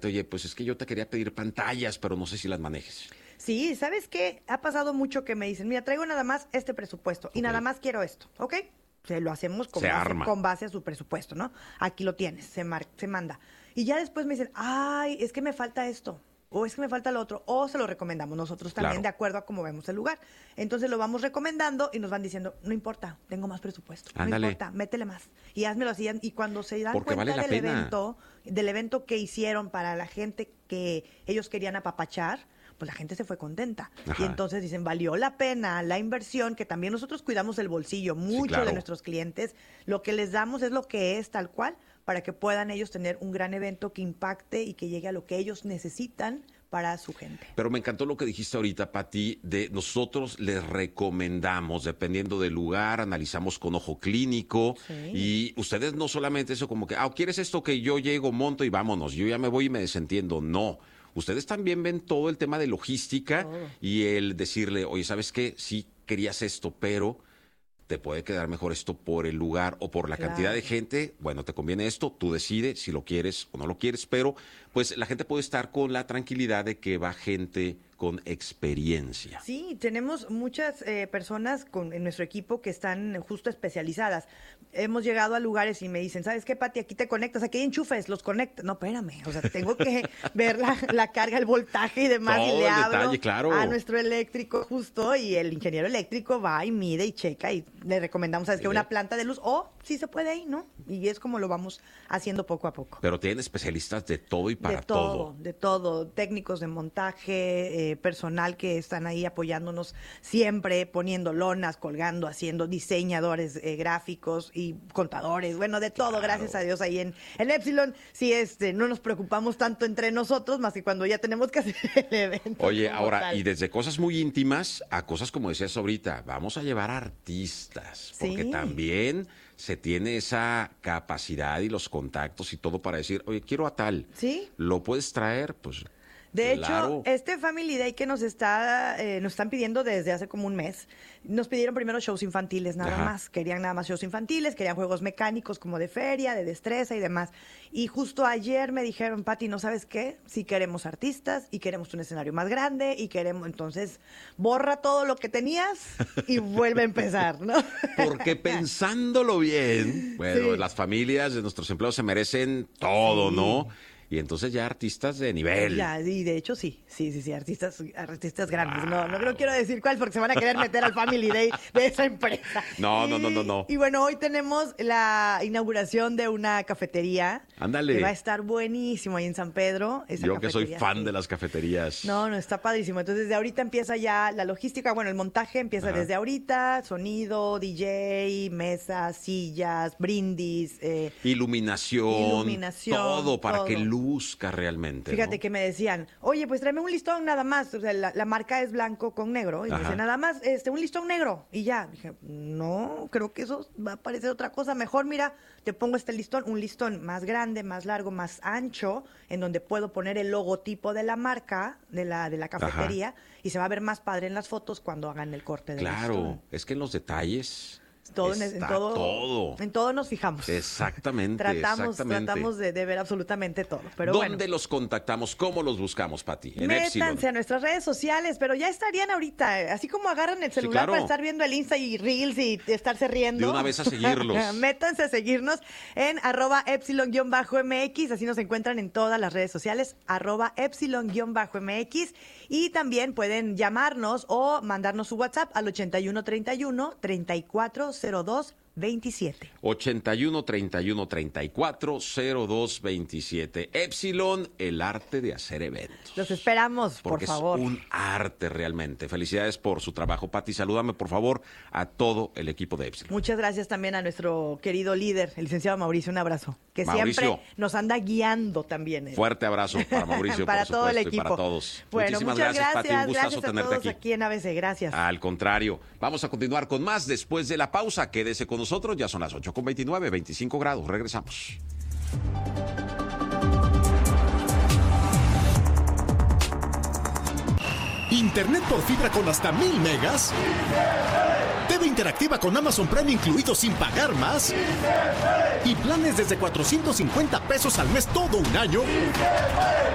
repente, oye, pues es que yo te quería pedir pantallas, pero no sé si las manejes. Sí, ¿sabes qué? Ha pasado mucho que me dicen, mira, traigo nada más este presupuesto y nada más quiero esto, ¿ok? Lo hacemos con base a su presupuesto, ¿no? Aquí lo tienes, se manda. Y ya después me dicen, ay, es que me falta esto, o es que me falta lo otro, o se lo recomendamos nosotros también, de acuerdo a cómo vemos el lugar. Entonces lo vamos recomendando y nos van diciendo, no importa, tengo más presupuesto, Ándale. no importa, métele más. Y házmelo así, y cuando se dan Porque cuenta vale la pena. del evento que hicieron para la gente que ellos querían apapachar, pues la gente se fue contenta. Ajá. Y entonces dicen, valió la pena la inversión, que también nosotros cuidamos el bolsillo mucho claro. de nuestros clientes. Lo que les damos es lo que es tal cual, para que puedan ellos tener un gran evento que impacte y que llegue a lo que ellos necesitan para su gente. Pero me encantó lo que dijiste ahorita, Pati, de nosotros les recomendamos, dependiendo del lugar, analizamos con ojo clínico, y ustedes no solamente eso como que, ¿quieres esto que yo llego, monto y vámonos, yo ya me voy y me desentiendo? No. Ustedes también ven todo el tema de logística y el decirle, oye, ¿sabes qué? Sí querías esto, pero te puede quedar mejor esto por el lugar o por la cantidad de gente. Bueno, te conviene esto, tú decides si lo quieres o no lo quieres, pero pues la gente puede estar con la tranquilidad de que va gente con experiencia. Sí, tenemos muchas personas en nuestro equipo que están justo especializadas. Hemos llegado a lugares y me dicen, ¿sabes qué, Pati? Aquí te conectas, aquí hay enchufes, los conectas. No, espérame, o sea, tengo que ver la carga, el voltaje y demás. Todo y le el hablo detalle, claro. a nuestro eléctrico justo, y el ingeniero eléctrico va y mide y checa y le recomendamos, ¿sabes qué? Una planta de luz, sí se puede ahí, ¿no? Y es como lo vamos haciendo poco a poco. Pero tienen especialistas de todo y para todo. De todo, técnicos de montaje, personal que están ahí apoyándonos siempre, poniendo lonas, colgando, haciendo diseñadores gráficos y contadores, bueno, de todo, gracias a Dios ahí en Epsilon. Sí, no nos preocupamos tanto entre nosotros, más que cuando ya tenemos que hacer el evento. Oye, ahora, y desde cosas muy íntimas a cosas como decías ahorita, vamos a llevar artistas, porque también se tiene esa capacidad y los contactos y todo para decir, oye, quiero a tal. Sí. ¿Lo puedes traer? Pues de claro. hecho, este Family Day que nos están pidiendo desde hace como un mes, nos pidieron primero shows infantiles nada más. Querían nada más shows infantiles, querían juegos mecánicos como de feria, de destreza y demás. Y justo ayer me dijeron, Pati, ¿no sabes qué? Sí queremos artistas y queremos un escenario más grande y queremos, entonces, borra todo lo que tenías y vuelve a empezar, ¿no? Porque pensándolo bien, bueno, las familias de nuestros empleados se merecen todo, ¿no? Y entonces ya artistas de nivel. Ya, y de hecho sí, artistas grandes. No quiero decir cuál porque se van a querer meter al Family Day de esa empresa. No. Y bueno, hoy tenemos la inauguración de una cafetería. Ándale. Que va a estar buenísimo ahí en San Pedro. Yo que soy fan de las cafeterías. No, está padrísimo. Entonces desde ahorita empieza ya la logística, bueno, el montaje empieza desde ahorita, sonido, DJ, mesas, sillas, brindis. Iluminación, todo para que luzca realmente. Fíjate que me decían, oye, pues tráeme un listón nada más. O sea, la marca es blanco con negro. Y me dice, nada más, un listón negro. Y ya, dije, no, creo que eso va a parecer otra cosa. Mejor, mira, te pongo un listón más grande, más largo, más ancho, en donde puedo poner el logotipo de la marca, de la cafetería, y se va a ver más padre en las fotos cuando hagan el corte del listón. Claro, es que en los detalles... En todo nos fijamos. Exactamente. Tratamos de ver absolutamente todo. Pero ¿Dónde los contactamos? ¿Cómo los buscamos, Pati? Métanse a nuestras redes sociales, pero ya estarían ahorita, así como agarran el celular para estar viendo el Insta y Reels y estarse riendo. De una vez a seguirlos. Métanse a seguirnos en @Epsilon_MX, así nos encuentran en todas las redes sociales, @Epsilon_MX, y también pueden llamarnos o mandarnos su WhatsApp al 8131-340227. 8131-340227. Epsilon, el arte de hacer eventos. Los esperamos, por favor. Porque es un arte realmente. Felicidades por su trabajo, Pati. Salúdame, por favor, a todo el equipo de Epsilon. Muchas gracias también a nuestro querido líder, el licenciado Mauricio. Un abrazo. Que siempre nos anda guiando también. Fuerte abrazo para Mauricio, para por todo supuesto, el equipo. Y para todos. Bueno, muchísimas muchas gracias, Pati. Un gustazo gracias tenerte aquí en ABC. Gracias. Al contrario. Vamos a continuar con más después de la pausa. Quédese con nosotros. Ya son las 8:29, 25 grados. Regresamos. Internet por fibra con hasta 1000 megas. TV interactiva con Amazon Prime incluido sin pagar más. Y planes desde $450 al mes todo un año.